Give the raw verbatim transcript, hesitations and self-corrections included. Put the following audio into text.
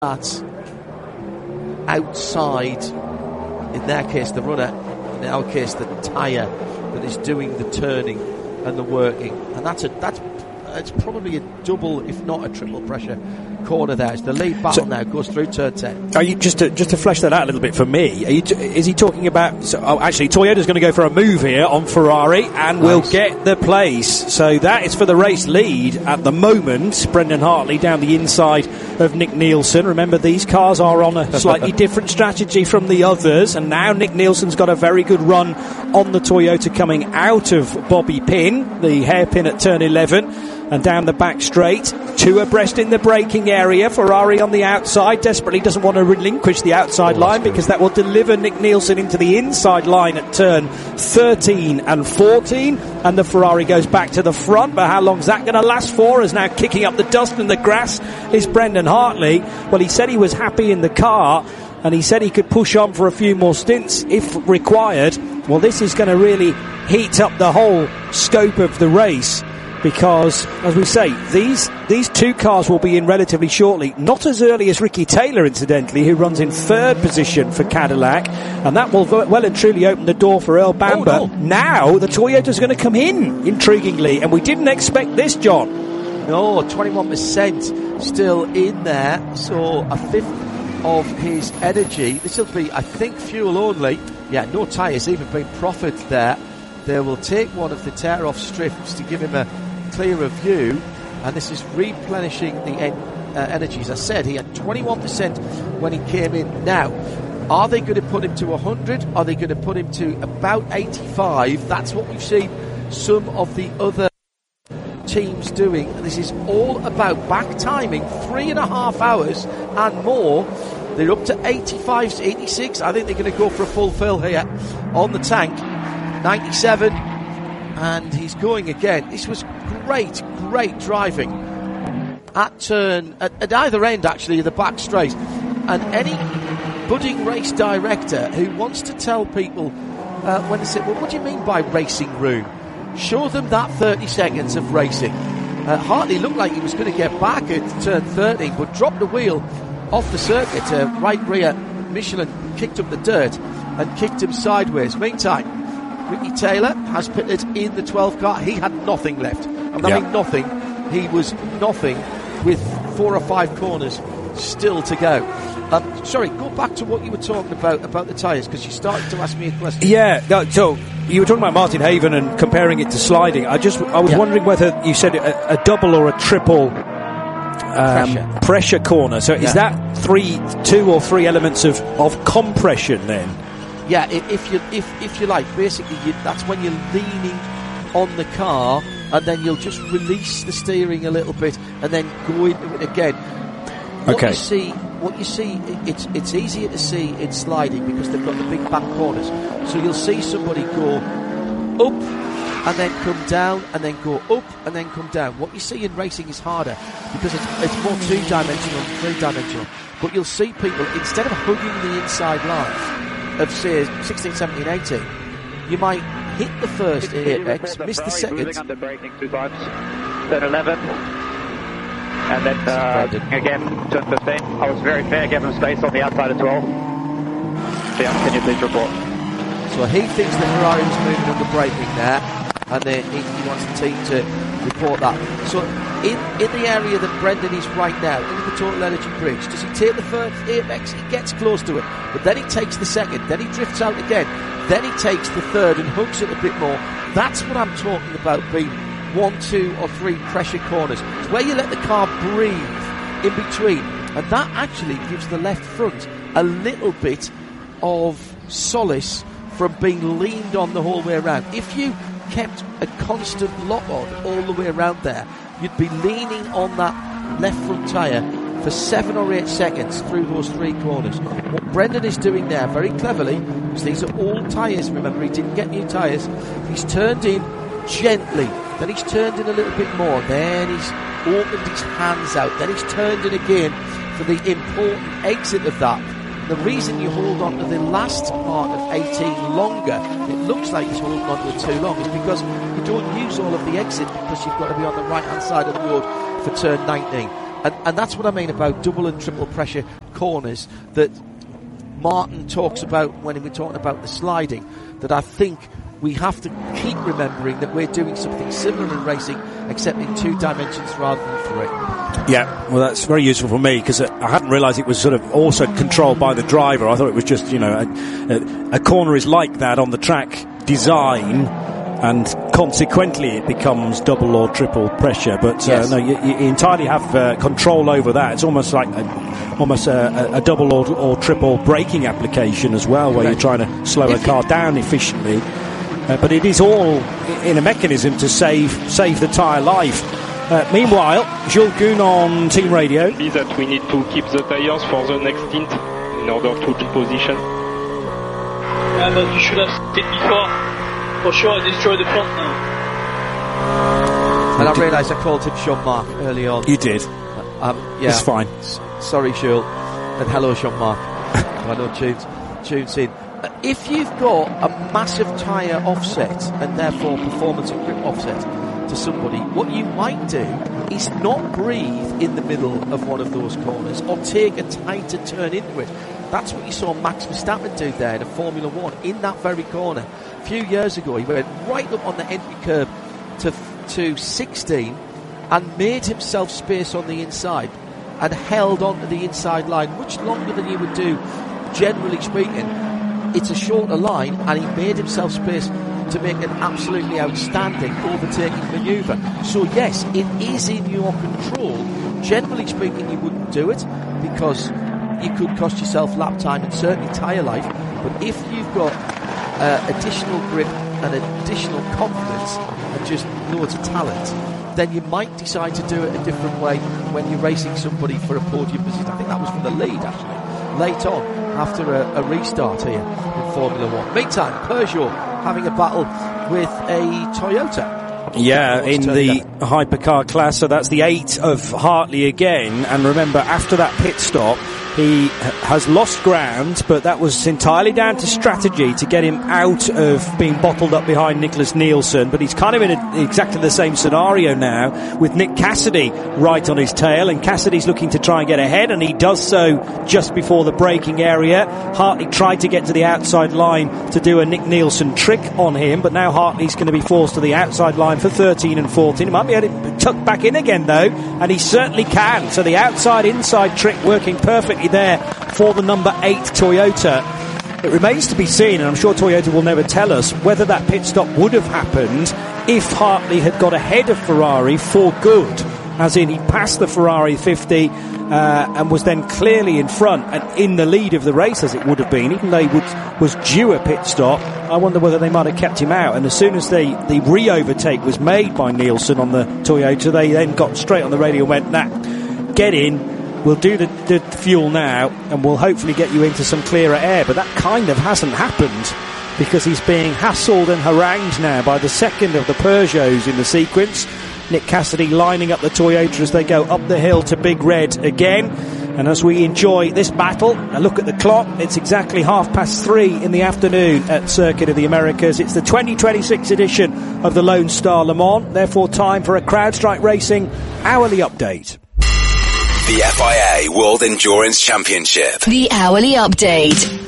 that outside, in their case the runner, in our case the tyre that is doing the turning and the working, and that's a that's it's probably a double, if not a triple pressure corner there. It's the lead battle so, now goes through turn ten. Are you just to, just to flesh that out a little bit for me? Are you t- is he talking about? So, oh, actually, Toyota's going to go for a move here on Ferrari and nice. will get the place. So that is for the race lead at the moment. Brendan Hartley down the inside of Nick Nielsen. Remember, these cars are on a slightly different strategy from the others, and now Nick Nielsen's got a very good run on the Toyota coming out of Bobby Pin, the hairpin at turn eleven. And down the back straight, two abreast in the braking area. Ferrari on the outside, desperately doesn't want to relinquish the outside oh, line because that will deliver Nick Nielsen into the inside line at turn thirteen and fourteen. And the Ferrari goes back to the front, but how long's that going to last for? As now kicking up the dust and the grass is Brendan Hartley. Well, he said he was happy in the car, and he said he could push on for a few more stints if required. Well, this is going to really heat up the whole scope of the race, because, as we say, these these two cars will be in relatively shortly. Not as early as Ricky Taylor, incidentally, who runs in third position for Cadillac, and that will well and truly open the door for Earl Bamber. Oh, no. Now the Toyota's going to come in, intriguingly, and we didn't expect this, John. No, twenty-one percent still in there, so a fifth of his energy. This will be, I think, fuel only. Yeah, no tyres even being proffered there. They will take one of the tear-off strips to give him a clearer view, and this is replenishing the en- uh, energy. As I said, he had twenty-one percent when he came in. Now, are they going to put him to one hundred? Are they going to put him to about eighty-five? That's what we've seen some of the other teams doing. This is all about back timing, three and a half hours and more. They're up to eighty-five, eighty-six. I think they're going to go for a full fill here on the tank. ninety-seven, and he's going again. This was great, great driving at turn, at, at either end actually of the back straight. And any budding race director who wants to tell people uh, when they say, well, what do you mean by racing room? Show them that thirty seconds of racing. Uh, Hartley looked like he was going to get back at turn thirteen, but dropped the wheel off the circuit. Uh, right rear Michelin kicked up the dirt and kicked him sideways. Meantime, Ricky Taylor has pitted in the twelve car. He had nothing left. I mean, yep. nothing. He was nothing with four or five corners still to go. Um, sorry, go back to what you were talking about, about the tyres, because you started to ask me a question. Yeah, no, so you were talking about Martin Haven and comparing it to sliding. I just, I was yeah. wondering whether you said a, a double or a triple um, pressure. pressure corner. So yeah. is that three, two or three elements of, of compression then? Yeah, if you if if you like, basically you, that's when you're leaning on the car, and then you'll just release the steering a little bit, and then go into it again. What okay. you see, what you see, it's it's easier to see in sliding because they've got the big back corners. So you'll see somebody go up and then come down, and then go up and then come down. What you see in racing is harder because it's it's more two-dimensional and three-dimensional. But you'll see people, instead of hugging the inside line of say sixteen, seventeen, eighteen, you might hit the first apex, miss the second. Under braking two times, then eleven, and then uh, again turn fifteen. I was very fair, gave him space on the outside as well. So yeah, can you please report? So he thinks the Ferrari was moving under braking there, and then he, he wants the team to report that. So in, in the area that Brendan is right now, in the total energy bridge, does he take the first apex? He gets close to it, but then he takes the second, then he drifts out again, then he takes the third and hugs it a bit more. That's what I'm talking about being one, two or three pressure corners. It's where you let the car breathe in between, and that actually gives the left front a little bit of solace from being leaned on the whole way around. If you kept a constant lock on all the way around there, you'd be leaning on that left front tyre for seven or eight seconds through those three corners. What Brendan is doing there very cleverly, because these are old tyres, remember he didn't get new tyres, he's turned in gently, then he's turned in a little bit more, then he's opened his hands out, then he's turned in again for the important exit of that. The reason you hold on to the last part of eighteen longer, it looks like he's holding on to it too long, is because you don't use all of the exit because you've got to be on the right hand side of the road for turn nineteen. And, and that's what I mean about double and triple pressure corners that Martin talks about when we're talking about the sliding, that I think we have to keep remembering that we're doing something similar in racing, except in two dimensions rather than three. Yeah, well, that's very useful for me, because I hadn't realised it was sort of also controlled by the driver. I thought it was just, you know, a, a, a corner is like that on the track design, and consequently it becomes double or triple pressure. But uh, yes. no, you, you entirely have uh, control over that. It's almost like a, almost a, a double or, or triple braking application as well, where Correct. you're trying to slow a car down efficiently. Uh, but it is all in a mechanism to save save the tyre life. Uh, meanwhile, Jules Kuhn on team radio. That we need to keep the tyres for the next stint in order to keep position. Yeah, but you should have said before. For sure, I destroyed the front now. And I realised I called him Jean-Marc early on. You did. Uh, um, yeah. It's fine. S- sorry, Jules. And hello, Jean-Marc. I know June's, June's in. Uh, if you've got a massive tyre offset, and therefore performance and grip offset to somebody, what you might do is not breathe in the middle of one of those corners, or take a tighter turn into it. That's what you saw Max Verstappen do there in a Formula One, in that very corner. A few years ago, he went right up on the entry curve to to sixteen and made himself space on the inside and held on to the inside line much longer than you would do, generally speaking. It's a shorter line, and he made himself space to make an absolutely outstanding overtaking manoeuvre. So yes, it is in your control. Generally speaking, you wouldn't do it, because you could cost yourself lap time and certainly tyre life. But if you've got uh, additional grip and additional confidence and just loads of talent, then you might decide to do it a different way when you're racing somebody for a podium position. I think that was from the lead, actually, late on, after a, a restart here in Formula One. Meantime, Peugeot having a battle with a Toyota. Yeah, in the hypercar class, so that's the eight of Hartley again. And remember, after that pit stop, he has lost ground, but that was entirely down to strategy to get him out of being bottled up behind Nicholas Nielsen. But he's kind of in a, exactly the same scenario now, with Nick Cassidy right on his tail, and Cassidy's looking to try and get ahead, and he does so just before the braking area. Hartley tried to get to the outside line to do a Nick Nielsen trick on him, but now Hartley's going to be forced to the outside line for thirteen and fourteen. He might be able to tuck back in again, though, and he certainly can. So the outside-inside trick working perfectly there for the number eight Toyota. It remains to be seen, and I'm sure Toyota will never tell us, whether that pit stop would have happened if Hartley had got ahead of Ferrari for good, as in he passed the Ferrari fifty uh, and was then clearly in front and in the lead of the race, as it would have been, even though he would, was due a pit stop. I wonder whether they might have kept him out, and as soon as they, the re-overtake was made by Nielsen on the Toyota, they then got straight on the radio and went, nah, get in, we'll do the, the fuel now, and we'll hopefully get you into some clearer air. But that kind of hasn't happened, because he's being hassled and harangued now by the second of the Peugeots in the sequence. Nick Cassidy lining up the Toyota as they go up the hill to Big Red again. And as we enjoy this battle, a look at the clock, it's exactly half past three in the afternoon at Circuit of the Americas. It's the twenty twenty-six edition of the Lone Star Le Mans, therefore time for a CrowdStrike Racing hourly update. The F I A World Endurance Championship. The hourly update.